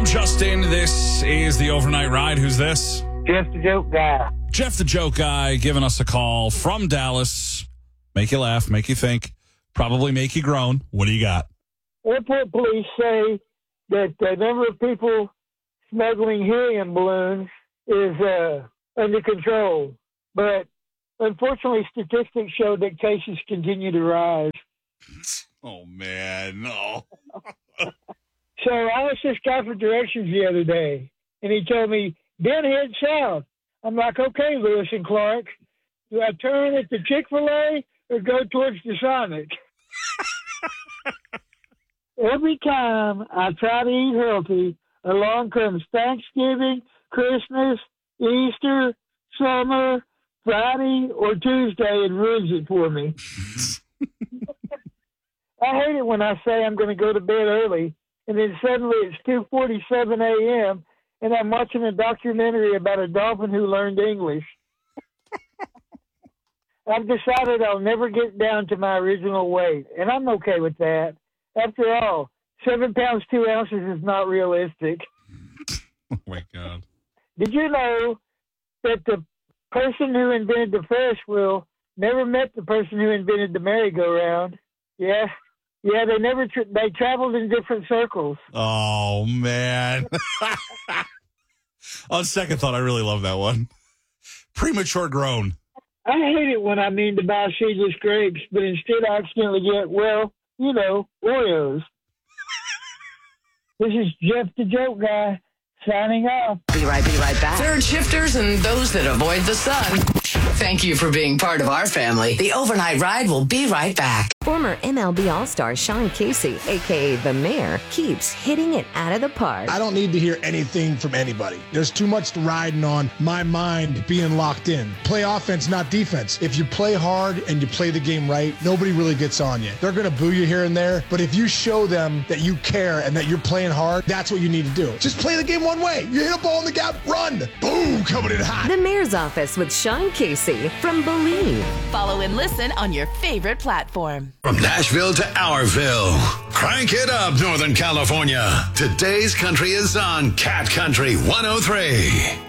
Justin. This is the Overnight Ride. Who's this? Jeff the Joke Guy. Jeff the Joke Guy giving us a call from Dallas. Make you laugh, make you think, probably make you groan. What do you got? Airport police say that the number of people smuggling helium balloons is under control. But unfortunately, statistics show that cases continue to rise. Oh, man, no. So I asked this guy for directions the other day, and he told me, then head south. I'm like, okay, Lewis and Clark, do I turn at the Chick-fil-A or go towards the Sonic? Every time I try to eat healthy, along comes Thanksgiving, Christmas, Easter, summer, Friday, or Tuesday, and ruins it for me. I hate it when I say I'm going to go to bed early, and then suddenly it's 2:47 a.m., and I'm watching a documentary about a dolphin who learned English. I've decided I'll never get down to my original weight, and I'm okay with that. After all, 7 pounds, 2 ounces is not realistic. Oh, my God. Did you know that the person who invented the Ferris wheel never met the person who invented the merry-go-round? Yeah, they traveled in different circles. Oh, man. On second thought, I really love that one. Premature groan. I hate it when I mean to buy seedless grapes, but instead I accidentally get, Oreos. This is Jeff the Joke Guy signing off. Be right back. Third shifters and those that avoid the sun. Thank you for being part of our family. The Overnight Ride will be right back. Former MLB All-Star Sean Casey, a.k.a. The Mayor, keeps hitting it out of the park. I don't need to hear anything from anybody. There's too much riding on my mind being locked in. Play offense, not defense. If you play hard and you play the game right, nobody really gets on you. They're going to boo you here and there, but if you show them that you care and that you're playing hard, that's what you need to do. Just play the game one way. You hit a ball in the gap, run. Boom, coming in hot. The Mayor's Office with Sean Casey from Believe. Follow and listen on your favorite platform. From Nashville to Ourville, crank it up, Northern California. Today's country is on Cat Country 103.